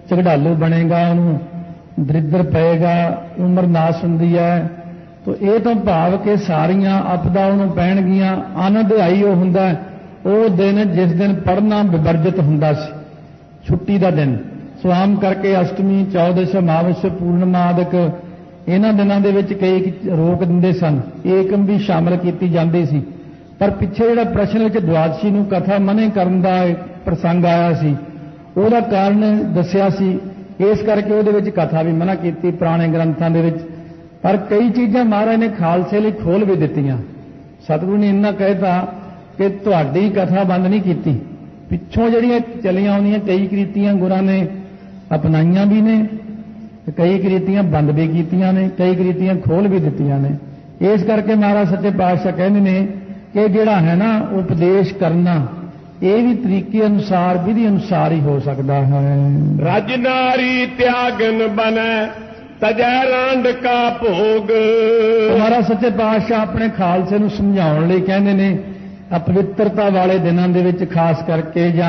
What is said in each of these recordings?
ਝਗੜਾਲੂ ਬਣेगा, ਉਹਨੂੰ ਦਰਿਦਰ ਪਏਗਾ, ਉਮਰ ਨਾਸ ਹੁੰਦੀ ਹੈ। तो ये तो भाव के सारियां आपदा ਉਹਨੂੰ ਪੈਣਗੀਆਂ। आनंद आई वो हुंदा ਉਹ दिन जिस दिन पढ़ना विवर्जित हुंदा सी, छुट्टी का दिन। सो आम करके अष्टमी, चौदश, अमावस, पूर्णिमा आदਿਕ ਇਹਨਾਂ ਦਿਨਾਂ ਦੇ ਵਿੱਚ ਕਈ ਰੋਕ ਦਿੰਦੇ ਸਨ, ਏਕਮ ਵੀ ਸ਼ਾਮਲ ਕੀਤੀ ਜਾਂਦੀ ਸੀ। ਪਰ ਪਿੱਛੇ ਜਿਹੜਾ ਪ੍ਰਸ਼ਨ ਵਿੱਚ ਦੁਆਦਸ਼ੀ ਨੂੰ ਕਥਾ ਮਨੇ ਕਰਨ ਦਾ ਪ੍ਰਸੰਗ ਆਇਆ ਸੀ, ਉਹਦਾ ਕਾਰਨ ਦੱਸਿਆ ਸੀ। ਇਸ ਕਰਕੇ ਉਹਦੇ ਵਿੱਚ ਕਥਾ ਵੀ ਮਨਾ ਕੀਤੀ ਪੁਰਾਣੇ ਗ੍ਰੰਥਾਂ ਦੇ ਵਿੱਚ। पर कई चीज़ां महाराज ने खालसे लिए खोल भी दित्तियां। सतगुरु ने इन्ना कहता कि तुहाडी कथा बंद नहीं की, पिछों जिहड़ियां चलियां आउंदियां कई करीतियां गुरां ने अपनाइयां भी ने, कई करीतियां बंद भी कीतियां ने, कई करीतियां खोल भी दित्तियां ने। इस करके महाराज सच्चे पातशाह कहंदे ने कि जिहड़ा है ना उपदेश करना ये भी तरीके अनुसार विधि अनुसार ही हो सकता है। रज नारी त्यागन बने तजै रांड का भोग। हमारा सच्चे पातशाह अपने खालसे नूं समझाउण लई कहंदे ने अपवित्रता वाले दिनां दे विच खास करके जां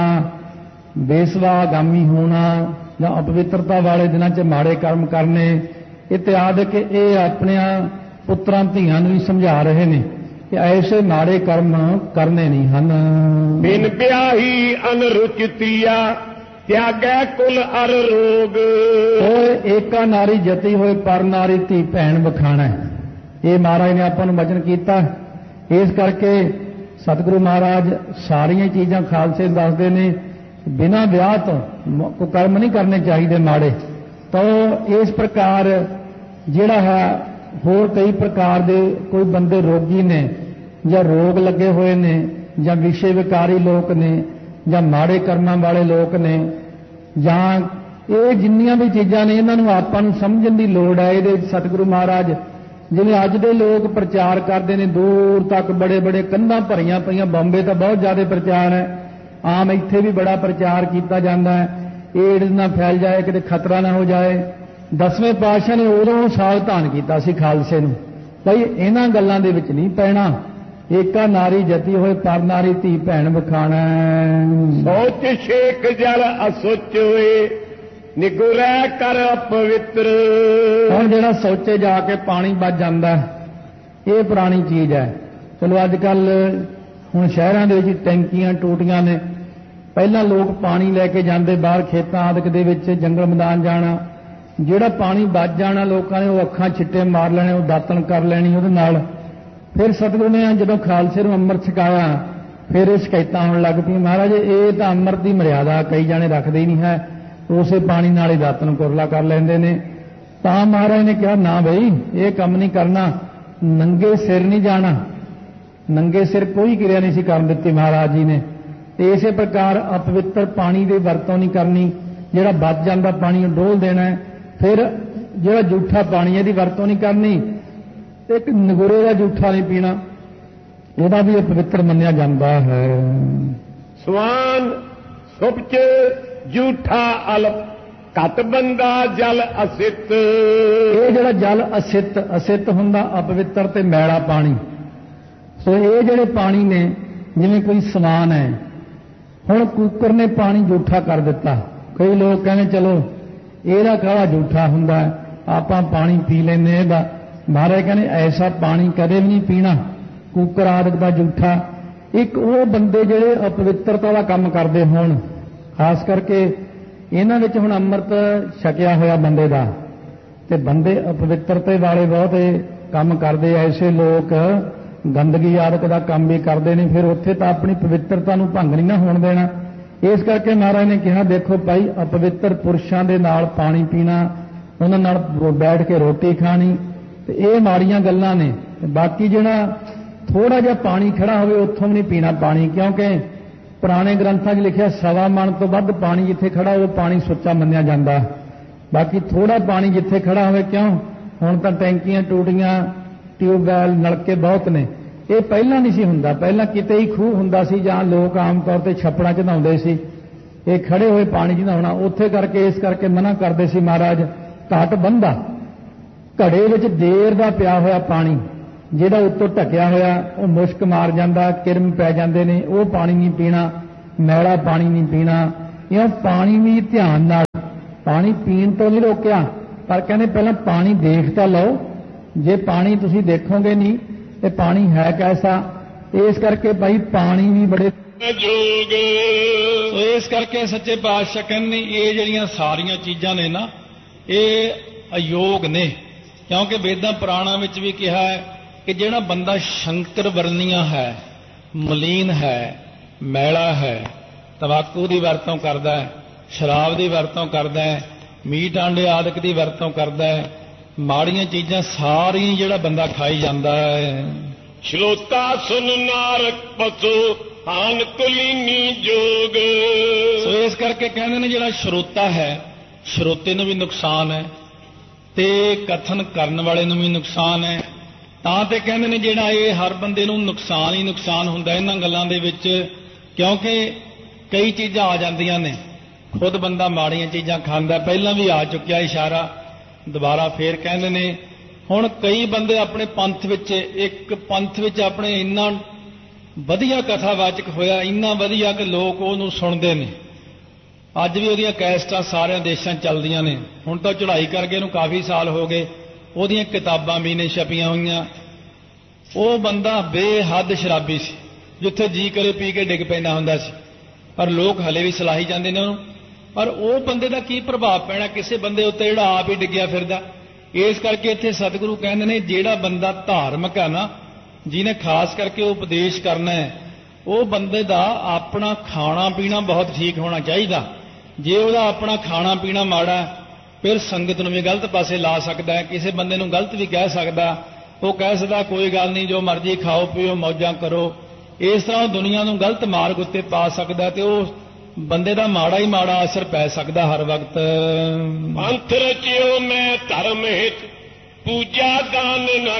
बेसवागामी होना जां अपवित्रता वाले दिनां च माड़े कर्म करने इत्यादि के ये अपने पुत्रां धीआं नूं भी समझा रहे ने कि ऐसे माड़े कर्म करने नहीं हन। बिन ब्याही अनरुचितिया त्यागै कुल अर रोग। एका नारी जती होए पर नारी धी भैन बखाना है, ये महाराज ने आपां नूं वचन कीता। इस करके सतगुरु महाराज सारियां चीज़ां खालसे दसदे ने बिना विआह तो कोई कर्म नहीं करने चाहिए माड़े। तो इस प्रकार जिहड़ा है होर कई प्रकार दे कोई बंदे रोगी ने जां रोग लगे हुए ने जां विषय विकारी लोग ने जां माड़े कर्मां वाले लोग ने जां ये जिन्नियां भी चीज़ां ने इन्हां नूं आपां नूं समझण दी लोड़ है। इहदे सतगुरु महाराज जिवें अज दे लोग प्रचार करते हैं दूर तक बड़े बड़े कंधां भरियां पईयां, बॉम्बे तो बहुत ज़्यादा प्रचार है, आम इत्थे भी बड़ा प्रचार किया जाता है, एड्स ना फैल जाए, किते खतरा ना हो जाए। 10वें पातशाह ने उदों सावधान किया सी खालसे नूं भई इन्हां गल्लां दे विच नहीं पैना। एका नारी जती होए पर नारी धी भैन बखाना। सोच शेख जल असुच होए निगुरै कर अपवित्र। हुण जिहड़ा सोचे जाके पानी बच जांदा ये पुरानी चीज़ है। चलो अजकल हुण शहरां दे विच टैंकियां टूटियां ने, पहलां लोग पानी लैके जांदे बाहर खेतां आदਿਕ दे विच जंगल मैदान जाना, जिहड़ा पानी बच जाना लोकां ने वो अखां छिट्टे मार लेने, वो दातन कर लैनी उहदे नाल। फिर सतगुरु ने जदों खालसे नूं अंम੍ਰਿਤ छकाया फिर ये शिकायतां होण लग पईआं, महाराज ये तो अंम੍ਰਿਤ की मर्यादा कई जाने रखते ही नहीं है, उसे पानी नाल ही दातन कुरला कर लैंदे ने। तां महाराज ने कहा ना बई ये काम नहीं करना, नंगे सिर नहीं जाना। नंगे सिर कोई क्रिया नहीं सी करन दित्ती महाराज जी ने। ते इसे प्रकार अपवित्र पानी की वरतों नहीं करनी, जिहड़ा बच जांदा पानी डोल देना है। फिर जिहड़ा जूठा पानी है इहदी वरतों नहीं करनी। एक नगुरे का जूठा नहीं पीना, यदा भी अपवित्र मन्निया जाता है। स्वान सुपच जूठा अल कत बंदा जल असित। ये जड़ा जल असित असित हुंदा अपवित्र ते मैला पानी। सो ये जड़े पानी ने जिवें कोई समान है, हुण कुकर ने पानी जूठा कर दिता। कई लोग कहने चलो ਇਹਦਾ ਕਾਹਦਾ जूठा हुंदा है, आपां पानी पी लैंदे ਇਹਦਾ। महाराज कहने ऐसा पानी कदे भी नहीं पीना, कुकर आदਿਕ ਦਾ जूठा। एक वो बंदे ਜਿਹੜੇ अपवित्रता ਦਾ ਕੰਮ ਕਰਦੇ ਹੋਣ, खास करके ਇਹਨਾਂ ਵਿੱਚ ਹੁਣ ਅੰਮ੍ਰਿਤ ਛਕਿਆ ਹੋਇਆ ਬੰਦੇ ਦਾ, ਤੇ ਬੰਦੇ अपवित्रता वाले बहुत ਕੰਮ ਕਰਦੇ। ऐसे लोग गंदगी आदਿਕ ਦਾ ਕੰਮ भी करते हैं, फिर उत्थे तो अपनी पवित्रता ਨੂੰ भंग नहीं ना होण देना। इस करके महाराज ने कहा देखो भाई अपवित्र पुरुषों के नाल पानी पीना, उन्हां नाल बैठ के रोटी खानी, तो ये माड़ियां गल्लां ने। बाकी जिहड़ा थोड़ा जिहा पानी खड़ा होवे उत्थों नहीं पीना पानी, क्योंकि पुराने ग्रंथां 'च लिखिया 1.25 मन तो वध पानी जिथे खड़ा हो पानी सुच्चा मन्निया जांदा। बाकी थोड़ा पानी जिथे खड़ा होवे, क्यों हुण तां टैंकियां टूटियां ट्यूबवैल नलके बहुत ने, ये पहला नहीं सी हुंदा। पहला किते ही खूह हुंदा सी जां लोग आम तौर पर छप्पड़ां 'च नहाउंदे सी, ये खड़े हुए पानी 'च नहाउणा उत्थे करके इस करके मना करदे सी महाराज। घट बंदा घड़े विच देर दा पिया होया पानी जिहड़ा उत्तों ढकिया होया वो मुश्क मार जांदा, किरम पै जांदे ने, वो पानी नहीं पीना, मैला पानी नहीं पीना। इह पानी भी ध्यान नाल ਪਾਣੀ ਪੀਣ ਤੋਂ ਨਹੀਂ ਰੋਕਿਆ, ਪਰ ਕਹਿੰਦੇ ਪਹਿਲਾਂ ਪਾਣੀ ਦੇਖ ਤਾਂ ਲਓ। ਜੇ ਪਾਣੀ ਤੁਸੀਂ ਦੇਖੋਗੇ ਨਹੀਂ ਤੇ ਪਾਣੀ ਹੈ ਕੈਸਾ। ਇਸ ਕਰਕੇ ਭਾਈ ਪਾਣੀ ਵੀ ਬੜੇ ਜੋਗ। ਸੋ ਇਸ ਕਰਕੇ ਸੱਚੇ ਪਾਤਸ਼ਾਹ ਕਹਿੰਦੇ ਇਹ ਜਿਹੜੀਆਂ ਸਾਰੀਆਂ ਚੀਜ਼ਾਂ ਨੇ ਨਾ ਇਹ ਅਯੋਗ ਨੇ, ਕਿਉਂਕਿ ਵੇਦਾਂ ਪੁਰਾਣਾਂ ਵਿੱਚ ਵੀ ਕਿਹਾ ਹੈ ਕਿ ਜਿਹੜਾ ਬੰਦਾ ਸ਼ੰਕਰ ਵਰਨੀਆਂ ਹੈ, ਮਲੀਨ ਹੈ, ਮੈਲਾ ਹੈ, ਤੰਬਾਕੂ ਦੀ ਵਰਤੋਂ ਕਰਦਾ ਹੈ, ਸ਼ਰਾਬ ਦੀ ਵਰਤੋਂ ਕਰਦਾ ਹੈ, ਮੀਟ ਆਂਡੇ ਆਦਿਕ ਦੀ ਵਰਤੋਂ ਕਰਦਾ ਹੈ, ਮਾੜੀਆਂ ਚੀਜ਼ਾਂ ਸਾਰੀਆਂ ਜਿਹੜਾ ਬੰਦਾ ਖਾਈ ਜਾਂਦਾ ਹੈ। ਸ਼ਲੋਤਾ ਸੁਨ ਨਾਰਕ ਪਸੂ ਹਾਨ ਕੁਲੀਨੀ ਜੋਗ। ਸੋ ਇਸ ਕਰਕੇ ਕਹਿੰਦੇ ਨੇ ਜਿਹੜਾ ਸਰੋਤਾ ਹੈ, ਸਰੋਤੇ ਨੂੰ ਵੀ ਨੁਕਸਾਨ ਹੈ ਤੇ ਕਥਨ ਕਰਨ ਵਾਲੇ ਨੂੰ ਵੀ ਨੁਕਸਾਨ ਹੈ। ਤਾਂ ਤੇ ਕਹਿੰਦੇ ਨੇ ਜਿਹੜਾ ਇਹ ਹਰ ਬੰਦੇ ਨੂੰ ਨੁਕਸਾਨ ਹੀ ਨੁਕਸਾਨ ਹੁੰਦਾ ਇਹਨਾਂ ਗੱਲਾਂ ਦੇ ਵਿੱਚ, ਕਿਉਂਕਿ ਕਈ ਚੀਜ਼ਾਂ ਆ ਜਾਂਦੀਆਂ ਨੇ। ਖੁਦ ਬੰਦਾ ਮਾੜੀਆਂ ਚੀਜ਼ਾਂ ਖਾਂਦਾ, ਪਹਿਲਾਂ ਵੀ ਆ ਚੁੱਕਿਆ ਇਸ਼ਾਰਾ, ਦੁਬਾਰਾ ਫੇਰ ਕਹਿੰਦੇ ਨੇ। ਹੁਣ ਕਈ ਬੰਦੇ ਆਪਣੇ ਪੰਥ ਵਿੱਚ, ਇੱਕ ਪੰਥ ਵਿੱਚ ਆਪਣੇ ਇੰਨਾ ਵਧੀਆ ਕਥਾਵਾਚਕ ਹੋਇਆ, ਇੰਨਾ ਵਧੀਆ ਕਿ ਲੋਕ ਉਹਨੂੰ ਸੁਣਦੇ ਨੇ। ਅੱਜ ਵੀ ਉਹਦੀਆਂ ਕੈਸਟਾਂ ਸਾਰਿਆਂ ਦੇਸ਼ਾਂ ਚੱਲਦੀਆਂ ਨੇ। ਹੁਣ ਤਾਂ ਚੜ੍ਹਾਈ ਕਰਕੇ ਇਹਨੂੰ ਕਾਫੀ ਸਾਲ ਹੋ ਗਏ, ਉਹਦੀਆਂ ਕਿਤਾਬਾਂ ਵੀ ਨੇ ਛਪੀਆਂ ਹੋਈਆਂ। ਉਹ ਬੰਦਾ ਬੇਹੱਦ ਸ਼ਰਾਬੀ ਸੀ, ਜਿੱਥੇ ਜੀ ਕਰੇ ਪੀ ਕੇ ਡਿੱਗ ਪੈਂਦਾ ਹੁੰਦਾ ਸੀ, ਪਰ ਲੋਕ ਹਲੇ ਵੀ ਸਲਾਹੀ ਜਾਂਦੇ ਨੇ ਉਹਨੂੰ। ਪਰ ਉਹ ਬੰਦੇ ਦਾ ਕੀ ਪ੍ਰਭਾਵ ਪੈਣਾ ਕਿਸੇ ਬੰਦੇ ਉੱਤੇ ਜਿਹੜਾ ਆਪ ਹੀ ਡਿੱਗਿਆ ਫਿਰਦਾ। ਇਸ ਕਰਕੇ ਇੱਥੇ ਸਤਿਗੁਰੂ ਕਹਿੰਦੇ ਨੇ ਜਿਹੜਾ ਬੰਦਾ ਧਾਰਮਿਕ ਹੈ ਨਾ, ਜਿਹਨੇ ਖਾਸ ਕਰਕੇ ਉਪਦੇਸ਼ ਕਰਨਾ ਹੈ, ਉਹ ਬੰਦੇ ਦਾ ਆਪਣਾ ਖਾਣਾ ਪੀਣਾ ਬਹੁਤ ਠੀਕ ਹੋਣਾ ਚਾਹੀਦਾ। ਜੇ ਉਹਦਾ ਆਪਣਾ ਖਾਣਾ ਪੀਣਾ ਮਾੜਾ, ਫਿਰ ਸੰਗਤ ਨੂੰ ਵੀ ਗਲਤ ਪਾਸੇ ਲਾ ਸਕਦਾ ਹੈ, ਕਿਸੇ ਬੰਦੇ ਨੂੰ ਗਲਤ ਵੀ ਕਹਿ ਸਕਦਾ। ਉਹ ਕਹਿ ਸਕਦਾ ਕੋਈ ਗੱਲ ਨਹੀਂ, ਜੋ ਮਰਜ਼ੀ ਖਾਓ ਪੀਓ ਮੌਜਾਂ ਕਰੋ। ਇਸ ਤਰ੍ਹਾਂ ਉਹ ਦੁਨੀਆ ਨੂੰ ਗਲਤ ਮਾਰਗ ਉੱਤੇ ਪਾ ਸਕਦਾ ਤੇ ਉਹ ਬੰਦੇ ਦਾ ਮਾੜਾ ਹੀ ਮਾੜਾ ਅਸਰ ਪੈ ਸਕਦਾ ਹਰ ਵਕਤ। ਪੰਥ ਰਚਿਓ ਮੈਂ ਧਰਮ ਹਿਤ ਪੂਜਾ ਦਾਨ ਨਾ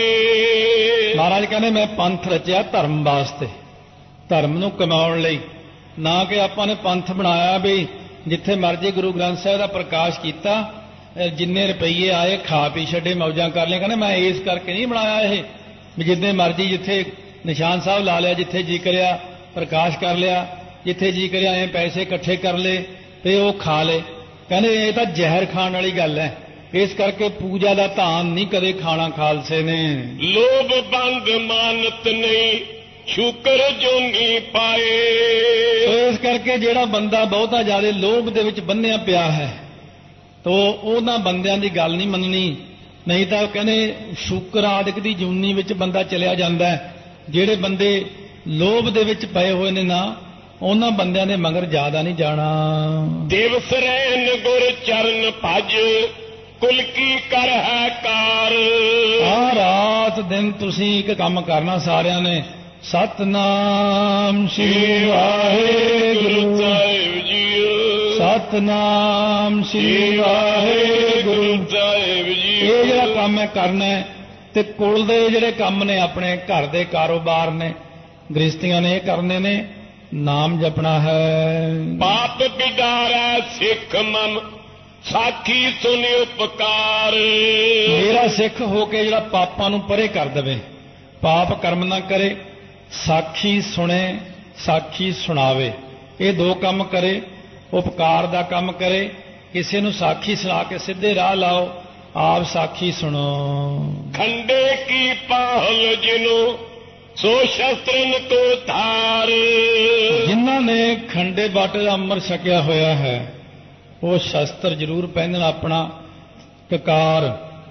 ਖਾਏ। ਮਹਾਰਾਜ ਕਹਿੰਦੇ ਮੈਂ ਪੰਥ ਰਚਿਆ ਧਰਮ ਵਾਸਤੇ, ਧਰਮ ਨੂੰ ਕਮਾਉਣ ਲਈ, ਨਾ ਕਿ ਆਪਾਂ ਨੇ ਪੰਥ ਬਣਾਇਆ ਵੀ ਜਿੱਥੇ ਮਰਜ਼ੀ ਗੁਰੂ ਗ੍ਰੰਥ ਸਾਹਿਬ ਦਾ ਪ੍ਰਕਾਸ਼ ਕੀਤਾ, ਜਿੰਨੇ ਰੁਪਈਏ ਆਏ ਖਾ ਪੀ ਛੱਡੇ ਮੌਜਾਂ ਕਰ ਲਈਆਂ। ਕਹਿੰਦੇ ਮੈਂ ਇਸ ਕਰਕੇ ਨਹੀਂ ਬਣਾਇਆ ਇਹ ਵੀ ਜਿੰਨੇ ਮਰਜ਼ੀ ਜਿੱਥੇ ਨਿਸ਼ਾਨ ਸਾਹਿਬ ਲਾ ਲਿਆ, ਜਿੱਥੇ ਜੀ ਕਰਿਆ ਪ੍ਰਕਾਸ਼ ਕਰ ਲਿਆ, ਜਿੱਥੇ ਜੀ ਕਰਿਆ ਐ ਪੈਸੇ ਇਕੱਠੇ ਕਰ ਲਏ ਤੇ ਉਹ ਖਾ ਲਏ। ਕਹਿੰਦੇ ਇਹ ਤਾਂ ਜ਼ਹਿਰ ਖਾਣ ਵਾਲੀ ਗੱਲ ਹੈ। ਇਸ ਕਰਕੇ ਪੂਜਾ ਦਾ ਧਾਨ ਨਹੀਂ ਕਦੇ ਖਾਣਾ ਖਾਲਸੇ ਨੇ। ਲੋਭ ਬੰਦ ਮਾਨਤ ਨਹੀਂ ਸ਼ੁਕਰ ਜੋਨੀ ਪਾਏ। ਸੋ ਇਸ ਕਰਕੇ ਜਿਹੜਾ ਬੰਦਾ ਬਹੁਤਾ ਜ਼ਿਆਦਾ ਲੋਭ ਦੇ ਵਿੱਚ ਬੰਨਿਆ ਪਿਆ ਹੈ, ਤੋ ਉਹਨਾਂ ਬੰਦਿਆਂ ਦੀ ਗੱਲ ਨਹੀਂ ਮੰਨਣੀ। ਨਹੀਂ ਤਾਂ ਕਹਿੰਦੇ ਸ਼ੁਕਰ ਆਦਿਕ ਦੀ ਜੂਨੀ ਵਿੱਚ ਬੰਦਾ ਚਲਿਆ ਜਾਂਦਾ ਹੈ। ਜਿਹੜੇ ਬੰਦੇ ਲੋਭ ਦੇ ਵਿੱਚ ਪਏ ਹੋਏ ਨੇ ਨਾ, ਉਹਨਾਂ ਬੰਦਿਆਂ ਦੇ ਮਗਰ ਜ਼ਿਆਦਾ ਨਹੀਂ ਜਾਣਾ। ਦਿਵਸ ਰਹਿਨ ਗੁਰ ਚਰਨ ਭਜ ਕੁਲ ਕੀ ਕਰ ਹੈ ਕਾਰ। ਆ ਰਾਤ ਦਿਨ ਤੁਸੀਂ ਇੱਕ ਕੰਮ ਕਰਨਾ ਸਾਰਿਆਂ ਨੇ, ਸਤਨਾਮ ਸ੍ਰੀ ਵਾਹਿਗੁਰੂ ਸਾਹਿਬ ਜੀ, ਸਤਨਾਮ ਸ੍ਰੀ ਵਾਹਿਗੁਰੂ ਸਾਹਿਬ ਜੀ। ਇਹ ਜਿਹੜਾ ਕੰਮ ਹੈ ਕਰਨਾ ਹੈ। ਤੇ ਕੁਲ ਦੇ ਜਿਹੜੇ ਕੰਮ ਨੇ, ਆਪਣੇ ਘਰ ਦੇ ਕਾਰੋਬਾਰ ਨੇ, ਗ੍ਰਸਤੀਆਂ ਨੇ, ਇਹ ਕਰਨੇ ਨੇ। ਨਾਮ ਜਪਣਾ ਹੈ। ਪਾਪ ਬਿਗਾਰੈ ਸਿੱਖ ਮਮ ਸਾਖੀ ਸੁਨ ਉਪਕਾਰ। ਮੇਰਾ ਸਿੱਖ ਹੋ ਕੇ ਜਿਹੜਾ ਪਾਪਾਂ ਨੂੰ ਪਰੇ ਕਰ ਦੇਵੇ, ਪਾਪ ਕਰਮ ਨਾ ਕਰੇ, ਸਾਖੀ ਸੁਣੇ, ਸਾਖੀ ਸੁਣਾਵੇ, ਇਹ ਦੋ ਕੰਮ ਕਰੇ। ਉਪਕਾਰ ਦਾ ਕੰਮ ਕਰੇ, ਕਿਸੇ ਨੂੰ ਸਾਖੀ ਸੁਣਾ ਕੇ ਸਿੱਧੇ ਰਾਹ ਲਾਓ, ਆਪ ਸਾਖੀ ਸੁਣੋ। ਖੰਡੇ ਕੀ ਪਾਹਲ ਜਿਨੂੰ ਸੋ ਸ਼ਸਤਰਨ ਕੋ ਧਾਰ। ਜਿਨ੍ਹਾਂ ਨੇ ਖੰਡੇ ਬਾਟੇ ਦਾ ਅੰਮ੍ਰਿਤ ਛਕਿਆ ਹੋਇਆ ਹੈ, ਉਹ ਸ਼ਸਤਰ ਜ਼ਰੂਰ ਪਹਿਨਣ, ਆਪਣਾ ਕਕਾਰ,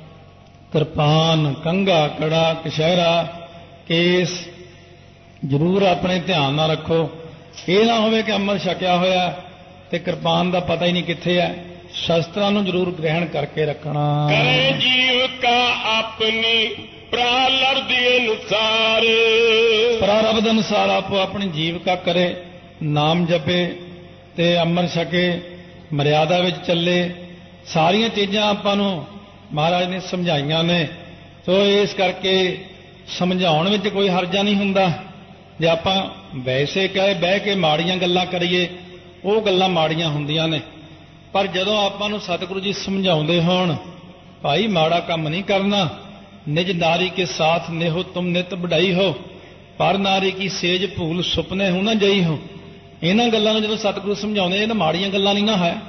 ਕਿਰਪਾਨ, ਕੰਘਾ, ਕੜਾ, ਕਛਹਿਰਾ, ਕੇਸ ਜ਼ਰੂਰ ਆਪਣੇ ਧਿਆਨ ਨਾਲ ਰੱਖੋ। ਇਹ ਨਾ ਹੋਵੇ ਕਿ ਅੰਮ੍ਰਿਤ ਛਕਿਆ ਹੋਇਆ ਤੇ ਕਿਰਪਾਨ ਦਾ ਪਤਾ ਹੀ ਨਹੀਂ ਕਿੱਥੇ ਹੈ। ਸ਼ਸਤਰਾਂ ਨੂੰ ਜ਼ਰੂਰ ਗ੍ਰਹਿਣ ਕਰਕੇ ਰੱਖਣਾ। ਕਰੇ ਜੀਵ ਕਾ ਆਪਣੀ ਪ੍ਰਾਰਬਧ ਅਨੁਸਾਰ। ਪ੍ਰਾਰਬਧ ਅਨੁਸਾਰ ਆਪੋ ਆਪਣੀ ਜੀਵਕਾ ਕਰੇ, ਨਾਮ ਜਪੇ ਤੇ ਅੰਮ੍ਰਿਤ ਛਕੇ, ਮਰਿਆਦਾ ਵਿੱਚ ਚੱਲੇ। ਸਾਰੀਆਂ ਚੀਜ਼ਾਂ ਆਪਾਂ ਨੂੰ ਮਹਾਰਾਜ ਨੇ ਸਮਝਾਈਆਂ ਨੇ। ਸੋ ਇਸ ਕਰਕੇ ਸਮਝਾਉਣ ਵਿੱਚ ਕੋਈ ਹਰਜਾ ਨਹੀਂ ਹੁੰਦਾ। ਜੇ ਆਪਾਂ ਵੈਸੇ ਕਹੇ ਬਹਿ ਕੇ ਮਾੜੀਆਂ ਗੱਲਾਂ ਕਰੀਏ, ਉਹ ਗੱਲਾਂ ਮਾੜੀਆਂ ਹੁੰਦੀਆਂ ਨੇ। ਪਰ ਜਦੋਂ ਆਪਾਂ ਨੂੰ ਸਤਿਗੁਰੂ ਜੀ ਸਮਝਾਉਂਦੇ ਹੋਣ, ਭਾਈ ਮਾੜਾ ਕੰਮ ਨਹੀਂ ਕਰਨਾ, ਨਿਜ ਨਾਰੀ ਕੇ ਸਾਥ ਨੇਹੋ ਤੁਮ ਨਿਤ ਵਡਾਈ ਹੋ, ਪਰ ਨਾਰੀ ਕੀ ਸੇਜ ਭੂਲ ਸੁਪਨੇ ਹੋ ਨਾ ਜਈ ਹੋ। ਇਹਨਾਂ ਗੱਲਾਂ ਨੂੰ ਜਦੋਂ ਸਤਿਗੁਰੂ ਸਮਝਾਉਂਦੇ, ਇਹ ਤਾਂ ਮਾੜੀਆਂ ਗੱਲਾਂ ਨਹੀਂ ਨਾ ਹੈ।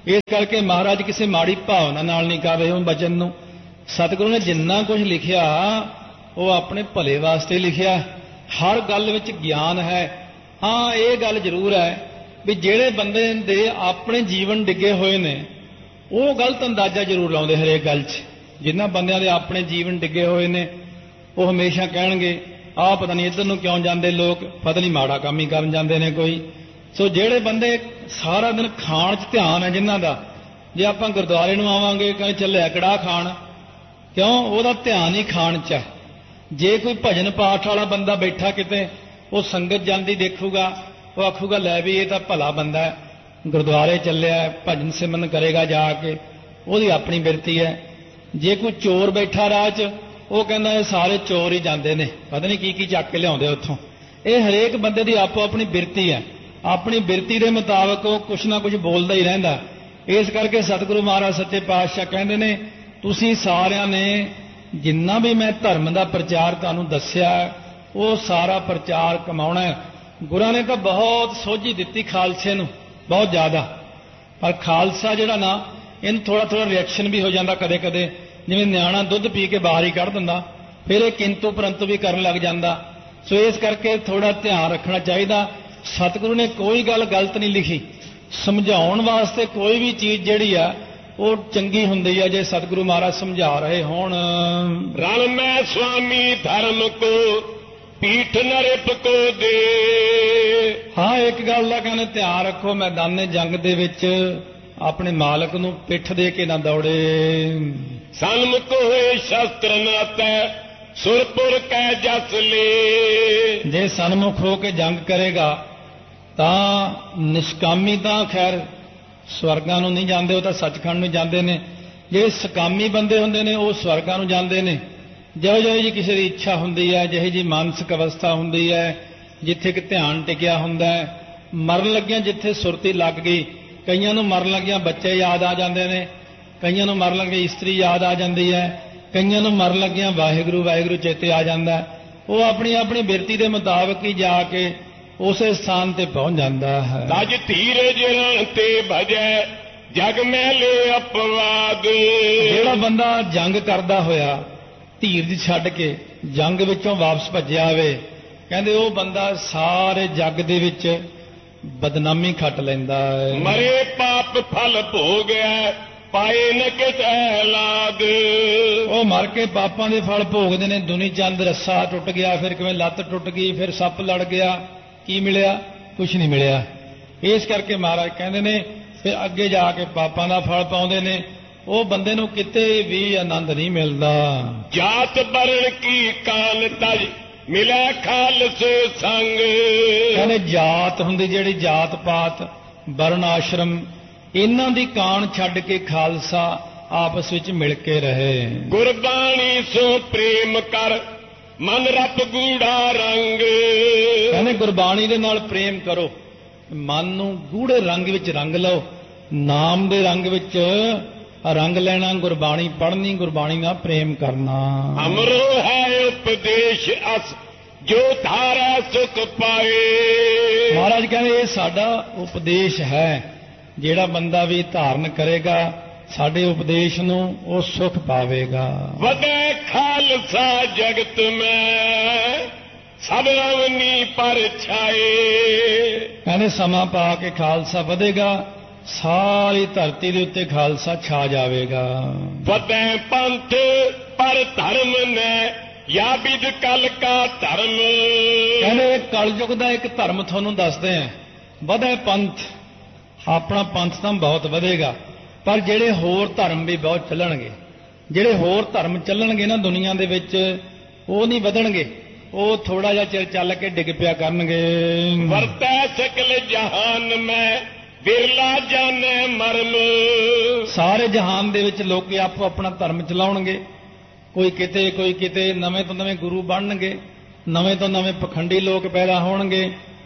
ਇਸ ਕਰਕੇ ਮਹਾਰਾਜ ਕਿਸੇ ਮਾੜੀ ਭਾਵਨਾ ਨਾਲ ਨਹੀਂ ਕਰ ਰਹੇ ਉਹ ਬਚਨ ਨੂੰ। ਸਤਿਗੁਰੂ ਨੇ ਜਿੰਨਾ ਕੁਝ ਲਿਖਿਆ ਉਹ ਆਪਣੇ ਭਲੇ ਵਾਸਤੇ ਲਿਖਿਆ। ਹਰ ਗੱਲ ਵਿੱਚ ਗਿਆਨ ਹੈ। ਹਾਂ, ਇਹ ਗੱਲ ਜ਼ਰੂਰ ਹੈ ਵੀ ਜਿਹੜੇ ਬੰਦੇ ਦੇ ਆਪਣੇ ਜੀਵਨ ਡਿੱਗੇ ਹੋਏ ਨੇ ਉਹ ਗਲਤ ਅੰਦਾਜ਼ਾ ਜ਼ਰੂਰ ਲਾਉਂਦੇ ਹਰੇਕ ਗੱਲ 'ਚ। ਜਿਨ੍ਹਾਂ ਬੰਦਿਆਂ ਦੇ ਆਪਣੇ ਜੀਵਨ ਡਿੱਗੇ ਹੋਏ ਨੇ ਉਹ ਹਮੇਸ਼ਾ ਕਹਿਣਗੇ ਆਹ ਪਤਾ ਨਹੀਂ ਇੱਧਰ ਨੂੰ ਕਿਉਂ ਜਾਂਦੇ ਲੋਕ, ਪਤਾ ਨਹੀਂ ਮਾੜਾ ਕੰਮ ਹੀ ਕਰਨ ਜਾਂਦੇ ਨੇ ਕੋਈ। ਸੋ ਜਿਹੜੇ ਬੰਦੇ ਸਾਰਾ ਦਿਨ ਖਾਣ 'ਚ ਧਿਆਨ ਹੈ ਜਿਨ੍ਹਾਂ ਦਾ, ਜੇ ਆਪਾਂ ਗੁਰਦੁਆਰੇ ਨੂੰ ਆਵਾਂਗੇ ਕਹਿੰਦੇ ਚੱਲਿਆ ਕੜਾਹ ਖਾਣ, ਕਿਉਂ? ਉਹਦਾ ਧਿਆਨ ਹੀ ਖਾਣ 'ਚ ਹੈ। ਜੇ ਕੋਈ ਭਜਨ ਪਾਠ ਵਾਲਾ ਬੰਦਾ ਬੈਠਾ ਕਿਤੇ, ਉਹ ਸੰਗਤ ਜਾਂਦੀ ਦੇਖੂਗਾ, ਉਹ ਆਖੂਗਾ ਲੈ ਵੀ ਇਹ ਤਾਂ ਭਲਾ ਬੰਦਾ ਹੈ, ਗੁਰਦੁਆਰੇ ਚੱਲਿਆ, ਭਜਨ ਸਿਮਰਨ ਕਰੇਗਾ ਜਾ ਕੇ, ਉਹਦੀ ਆਪਣੀ ਬਿਰਤੀ ਹੈ। ਜੇ ਕੋਈ ਚੋਰ ਬੈਠਾ ਰਾਹ 'ਚ, ਉਹ ਕਹਿੰਦਾ ਇਹ ਸਾਰੇ ਚੋਰ ਹੀ ਜਾਂਦੇ ਨੇ, ਪਤਾ ਨਹੀਂ ਕੀ ਕੀ ਚੱਕ ਕੇ ਲਿਆਉਂਦੇ ਉੱਥੋਂ। ਇਹ ਹਰੇਕ ਬੰਦੇ ਦੀ ਆਪੋ ਆਪਣੀ ਬਿਰਤੀ ਹੈ। ਆਪਣੀ ਬਿਰਤੀ ਦੇ ਮੁਤਾਬਕ ਉਹ ਕੁਛ ਨਾ ਕੁਛ ਬੋਲਦਾ ਹੀ ਰਹਿੰਦਾ। ਇਸ ਕਰਕੇ ਸਤਿਗੁਰੂ ਮਹਾਰਾਜ ਸੱਚੇ ਪਾਤਸ਼ਾਹ ਕਹਿੰਦੇ ਨੇ ਤੁਸੀਂ ਸਾਰਿਆਂ ਨੇ ਜਿੰਨਾ ਵੀ ਮੈਂ ਧਰਮ ਦਾ ਪ੍ਰਚਾਰ ਤੁਹਾਨੂੰ ਦੱਸਿਆ ਉਹ ਸਾਰਾ ਪ੍ਰਚਾਰ ਕਮਾਉਣਾ ਹੈ। ਗੁਰਾਂ ਨੇ ਤਾਂ ਬਹੁਤ ਸੋਝੀ ਦਿੱਤੀ ਖਾਲਸੇ ਨੂੰ, ਬਹੁਤ ਜ਼ਿਆਦਾ। ਪਰ ਖਾਲਸਾ ਜਿਹੜਾ ਨਾ, ਇਹਨੂੰ ਥੋੜਾ ਥੋੜਾ ਰਿਐਕਸ਼ਨ ਵੀ ਹੋ ਜਾਂਦਾ ਕਦੇ ਕਦੇ, ਜਿਵੇਂ ਨਿਆਣਾ ਦੁੱਧ ਪੀ ਕੇ ਬਾਹਰ ਹੀ ਕੱਢ ਦਿੰਦਾ, ਫਿਰ ਇਹ ਕਿੰਤੂ ਪਰੰਤੂ ਵੀ ਕਰਨ ਲੱਗ ਜਾਂਦਾ। ਸੋ ਇਸ ਕਰਕੇ ਥੋੜਾ ਧਿਆਨ ਰੱਖਣਾ ਚਾਹੀਦਾ। ਸਤਿਗੁਰੂ ਨੇ ਕੋਈ ਗੱਲ ਗਲਤ ਨਹੀਂ ਲਿਖੀ। ਸਮਝਾਉਣ ਵਾਸਤੇ ਕੋਈ ਵੀ ਚੀਜ਼ ਜਿਹੜੀ ਆ ਉਹ ਚੰਗੀ ਹੁੰਦੀ ਆ ਜੇ ਸਤਿਗੁਰੂ ਮਹਾਰਾਜ ਸਮਝਾ ਰਹੇ ਹੋਣ। ਰਣ ਮੈਂ ਸੁਆਮੀ ਧਰਮ ਕੋ ਪੀਠ ਨਰਿਪ ਕੋ ਦੇ। ਹਾਂ, ਇੱਕ ਗੱਲ ਦਾ ਕਹਿੰਦੇ ਧਿਆਨ ਰੱਖੋ, ਮੈਦਾਨੇ ਜੰਗ ਦੇ ਵਿੱਚ ਆਪਣੇ ਮਾਲਕ ਨੂੰ ਪਿੱਠ ਦੇ ਕੇ ਨਾ ਦੌੜੇ। ਸਨਮੁਖ ਹੋਏ ਸ਼ਸਤਰ ਨਾਤੈ ਸੁਰਪੁਰ ਕੈ ਜਸ ਲੇ। ਜੇ ਸਨਮੁਖ ਹੋ ਕੇ ਜੰਗ ਕਰੇਗਾ ਤਾਂ ਨਿਸ਼ਕਾਮੀ ਤਾਂ ਖੈਰ ਸਵਰਗਾਂ ਨੂੰ ਨਹੀਂ ਜਾਂਦੇ, ਉਹ ਤਾਂ ਸੱਚਖੰਡ ਨੂੰ ਜਾਂਦੇ ਨੇ। ਜਿਹੜੇ ਸਕਾਮੀ ਬੰਦੇ ਹੁੰਦੇ ਨੇ ਉਹ ਸਵਰਗਾਂ ਨੂੰ ਜਾਂਦੇ ਨੇ। ਜਿਹੋ ਜਿਹੀ ਕਿਸੇ ਦੀ ਇੱਛਾ ਹੁੰਦੀ ਹੈ, ਜਿਹੀ ਜੀ ਮਾਨਸਿਕ ਅਵਸਥਾ ਹੁੰਦੀ ਹੈ, ਜਿੱਥੇ ਕਿ ਧਿਆਨ ਟਿਕਿਆ ਹੁੰਦਾ ਹੈ। ਮਰਨ ਲੱਗਿਆਂ ਜਿੱਥੇ ਸੁਰਤੀ ਲੱਗ ਗਈ, ਕਈਆਂ ਨੂੰ ਮਰਨ ਲੱਗਿਆਂ ਬੱਚੇ ਯਾਦ ਆ ਜਾਂਦੇ ਨੇ, ਕਈਆਂ ਨੂੰ ਮਰਨ ਲੱਗਿਆਂ ਇਸਤਰੀ ਯਾਦ ਆ ਜਾਂਦੀ ਹੈ, ਕਈਆਂ ਨੂੰ ਮਰਨ ਲੱਗਿਆਂ ਵਾਹਿਗੁਰੂ ਵਾਹਿਗੁਰੂ ਚੇਤੇ ਆ ਜਾਂਦਾ। ਉਹ ਆਪਣੀ ਆਪਣੀ ਬਿਰਤੀ ਦੇ ਮੁਤਾਬਕ ਹੀ ਜਾ ਕੇ ਉਸੇ ਸਥਾਨ ਤੇ ਪਹੁੰਚ ਜਾਂਦਾ ਹੈ। ਤਜ ਧੀਰਜ ਰਣ ਤੇ ਭਜੈ ਜਗ ਮੈਲੇ ਅਪਵਾਦ। ਜਿਹੜਾ ਬੰਦਾ ਜੰਗ ਕਰਦਾ ਹੋਇਆ ਧੀਰਜ ਛੱਡ ਕੇ ਜੰਗ ਵਿੱਚੋਂ ਵਾਪਸ ਭੱਜਿਆ ਆਵੇ, ਕਹਿੰਦੇ ਉਹ ਬੰਦਾ ਸਾਰੇ ਜੱਗ ਦੇ ਵਿੱਚ ਬਦਨਾਮੀ ਖੱਟ ਲੈਂਦਾ ਹੈ। ਮਰੇ ਪਾਪ ਫਲ ਭੋਗਿਆ ਪਾਏ ਨ ਕਿਸੈ ਲਾਗ। ਉਹ ਮਰ ਕੇ ਪਾਪਾਂ ਦੇ ਫਲ ਭੋਗਦੇ ਨੇ। ਦੁਨੀ ਚੰਦ ਰੱਸਾ ਟੁੱਟ ਗਿਆ, ਫਿਰ ਕਿਵੇਂ ਲੱਤ ਟੁੱਟ ਗਈ, ਫਿਰ ਸੱਪ ਲੜ ਗਿਆ, ਕੀ ਮਿਲਿਆ? ਕੁਛ ਨਹੀਂ ਮਿਲਿਆ। ਇਸ ਕਰਕੇ ਮਹਾਰਾਜ ਕਹਿੰਦੇ ਨੇ ਫਿਰ ਅੱਗੇ ਜਾ ਕੇ ਪਾਪਾਂ ਦਾ ਫਲ ਪਾਉਂਦੇ ਨੇ। ਉਹ ਬੰਦੇ ਨੂੰ ਕਿਤੇ ਵੀ ਆਨੰਦ ਨਹੀਂ ਮਿਲਦਾ। ਜਾਤ ਬਰਨ ਕੀ ਕਾਲ ਤਜ ਮਿਲੈ ਖਾਲਸੇ ਸੰਗ। ਕਹਿੰਦੇ ਜਾਤ ਹੁੰਦੀ ਜਿਹੜੀ ਜਾਤ ਪਾਤ ਵਰਨ ਆਸ਼ਰਮ, ਇਹਨਾਂ ਦੀ ਕਾਣ ਛੱਡ ਕੇ ਖਾਲਸਾ ਆਪਸ ਵਿੱਚ ਮਿਲ ਕੇ ਰਹੇ। ਗੁਰਬਾਣੀ ਸੋ ਪ੍ਰੇਮ ਕਰ ਮਨ ਰਪ ਗੂੜਾ ਰੰਗ। ਕਹਿੰਦੇ ਗੁਰਬਾਣੀ ਦੇ ਨਾਲ ਪ੍ਰੇਮ ਕਰੋ, ਮਨ ਨੂੰ ਗੂੜੇ ਰੰਗ ਵਿੱਚ ਰੰਗ ਲਓ। ਨਾਮ ਦੇ ਰੰਗ ਵਿੱਚ ਰੰਗ ਲੈਣਾ, ਗੁਰਬਾਣੀ ਪੜ੍ਹਨੀ, ਗੁਰਬਾਣੀ ਨਾਲ ਪ੍ਰੇਮ ਕਰਨਾ। ਅਮਰੋ ਹੈ ਉਪਦੇਸ਼ ਅਸ ਜੋ ਧਾਰਾ ਸੁਖ ਪਾਏ। ਮਹਾਰਾਜ ਕਹਿੰਦੇ ਇਹ ਸਾਡਾ ਉਪਦੇਸ਼ ਹੈ, ਜਿਹੜਾ ਬੰਦਾ ਵੀ ਧਾਰਨ ਕਰੇਗਾ ਸਾਡੇ ਉਪਦੇਸ਼ ਨੂੰ ਉਹ ਸੁਖ ਪਾਵੇਗਾ। ਵਧੈ ਖਾਲਸਾ ਜਗਤ ਮੈਂ ਸਭ ਅਵਨੀ ਪਰ ਛਾਏ। ਕਹਿੰਦੇ ਸਮਾਂ ਪਾ ਕੇ ਖਾਲਸਾ ਵਧੇਗਾ, ਸਾਰੀ ਧਰਤੀ ਦੇ ਉੱਤੇ ਖਾਲਸਾ ਛਾ ਜਾਵੇਗਾ। ਵਧੈ ਪੰਥ ਪਰ ਧਰਮ ਨੇ ਯਾ ਵਿਦ ਕਲ ਕਾ ਧਰਮ। ਕਹਿੰਦੇ ਕਲਯੁਗ ਦਾ ਇੱਕ ਧਰਮ ਤੁਹਾਨੂੰ ਦੱਸਦੇ ਆ, ਵਧੈ ਪੰਥ। ਆਪਣਾ ਪੰਥ ਤਾਂ ਬਹੁਤ ਵਧੇਗਾ, ਪਰ ਜਿਹੜੇ ਹੋਰ ਧਰਮ ਵੀ ਬਹੁਤ ਚੱਲਣਗੇ। ਜਿਹੜੇ ਹੋਰ ਧਰਮ ਚੱਲਣਗੇ ਨਾ ਦੁਨੀਆ ਦੇ ਵਿੱਚ, ਉਹ ਨਹੀਂ ਵਧਣਗੇ, ਉਹ ਥੋੜਾ ਜਿਹਾ ਚਿਰ ਚੱਲ ਕੇ ਡਿੱਗ ਪਿਆ ਕਰਨਗੇ। ਵਰਤੈ ਸਕਲ ਜਹਾਨ ਮੈਂ ਬਿਰਲਾ ਜਾਣੈ ਮਰਮ। ਸਾਰੇ ਜਹਾਨ ਦੇ ਵਿੱਚ ਲੋਕ ਆਪੋ ਆਪਣਾ ਧਰਮ ਚਲਾਉਣਗੇ, ਕੋਈ ਕਿਤੇ ਕੋਈ ਕਿਤੇ। ਨਵੇਂ ਤੋਂ ਨਵੇਂ ਗੁਰੂ ਬਣਨਗੇ, ਨਵੇਂ ਤੋਂ ਨਵੇਂ ਪਖੰਡੀ ਲੋਕ ਪੈਦਾ ਹੋਣਗੇ,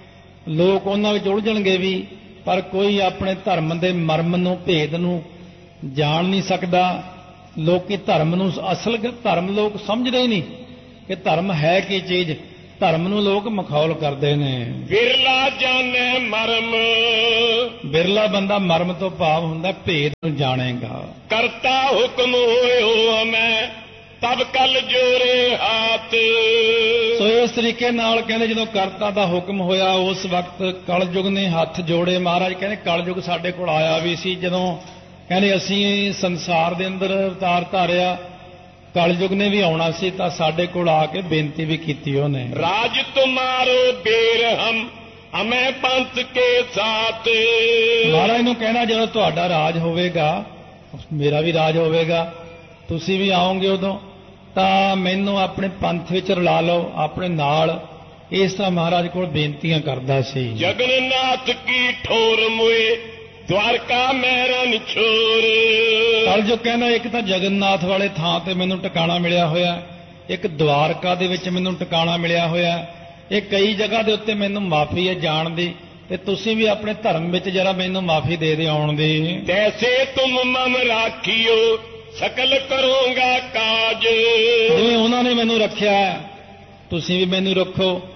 ਲੋਕ ਉਹਨਾਂ ਵਿੱਚ ਉਲਝਣਗੇ ਵੀ, ਪਰ ਕੋਈ ਆਪਣੇ ਧਰਮ ਦੇ ਮਰਮ ਨੂੰ, ਭੇਦ ਨੂੰ ਜਾਣ ਨਹੀਂ ਸਕਦਾ। ਲੋਕੀ ਧਰਮ ਨੂੰ, ਅਸਲ ਧਰਮ ਲੋਕ ਸਮਝਦੇ ਹੀ ਨਹੀਂ ਕਿ ਧਰਮ ਹੈ ਕੀ ਚੀਜ਼। ਧਰਮ ਨੂੰ ਲੋਕ ਮਖੌਲ ਕਰਦੇ ਨੇ। ਬਿਰਲਾ ਜਾਣੈ ਮਰਮ, ਬਿਰਲਾ ਬੰਦਾ ਮਰਮ ਤੋਂ ਭਾਵ ਹੁੰਦਾ ਭੇਦ ਨੂੰ ਜਾਣੇਗਾ। ਕਰਤਾ ਹੁਕਮ ਹੋਇਓ ਮੈਂ ਤਬ ਕਲ ਜੋਰੇ ਹਾਥ। ਸੋ ਇਸ ਤਰੀਕੇ ਨਾਲ ਕਹਿੰਦੇ ਜਦੋਂ ਕਰਤਾ ਦਾ ਹੁਕਮ ਹੋਇਆ ਉਸ ਵਕਤ ਕਲਯੁਗ ਨੇ ਹੱਥ ਜੋੜੇ। ਮਹਾਰਾਜ ਕਹਿੰਦੇ ਕਲਯੁਗ ਸਾਡੇ ਕੋਲ ਆਇਆ ਵੀ ਸੀ, ਜਦੋਂ ਕਹਿੰਦੇ ਅਸੀਂ ਸੰਸਾਰ ਦੇ ਅੰਦਰ ਅਵਤਾਰ ਧਾਰਿਆ, ਕਲਯੁਗ ਨੇ ਵੀ ਆਉਣਾ ਸੀ ਤਾਂ ਸਾਡੇ ਕੋਲ ਆ ਕੇ ਬੇਨਤੀ ਵੀ ਕੀਤੀ ਉਹਨੇ। ਰਾਜ ਤੁਮਾਰੋ ਬੇਰ ਹਮ ਅਮੈ ਪੰਥ ਕੇ ਸਾਥ। ਮਹਾਰਾਜ ਨੂੰ ਕਹਿਣਾ ਜਦੋਂ ਤੁਹਾਡਾ ਰਾਜ ਹੋਵੇਗਾ, ਮੇਰਾ ਵੀ ਰਾਜ ਹੋਵੇਗਾ, ਤੁਸੀਂ ਵੀ ਆਓਗੇ ਉਦੋਂ, ਤਾਂ ਮੈਨੂੰ ਆਪਣੇ ਪੰਥ ਵਿੱਚ ਰਲਾ ਲਓ ਆਪਣੇ ਨਾਲ। ਇਸ ਤਰ੍ਹਾਂ ਮਹਾਰਾਜ ਕੋਲ ਬੇਨਤੀਆਂ ਕਰਦਾ ਸੀ। ਜਗਨਨਾਥ ਕੀ ਠੋਰ ਮੁਏ ਦਵਾਰਕਾ ਮਹਿਰਨ ਛੋਰ। ਕਲਯੁਗ ਕਹਿੰਦਾ ਇੱਕ ਤਾਂ ਜਗਨਨਾਥ ਵਾਲੇ ਥਾਂ ਤੇ ਮੈਨੂੰ ਟਿਕਾਣਾ ਮਿਲਿਆ ਹੋਇਆ, ਇੱਕ ਦਵਾਰਕਾ ਦੇ ਵਿੱਚ ਮੈਨੂੰ ਟਿਕਾਣਾ ਮਿਲਿਆ ਹੋਇਆ, ਇਹ ਕਈ ਜਗ੍ਹਾ ਦੇ ਉੱਤੇ ਮੈਨੂੰ ਮਾਫੀ ਹੈ ਜਾਣ ਦੀ, ਤੇ ਤੁਸੀਂ ਵੀ ਆਪਣੇ ਧਰਮ ਵਿੱਚ ਜਰਾ ਮੈਨੂੰ ਮਾਫੀ ਦੇ ਦਿਓ ਆਉਣ ਦੀ। ਤੈਸੇ ਤੁਮ ਮਮ ਰਾਖਿਓ ਸਕਲ ਕਰੋਗਾ ਕਾਜ। ਜਿਵੇਂ ਉਹਨਾਂ ਨੇ ਮੈਨੂੰ ਰੱਖਿਆ ਤੁਸੀਂ ਵੀ ਮੈਨੂੰ ਰੱਖੋ,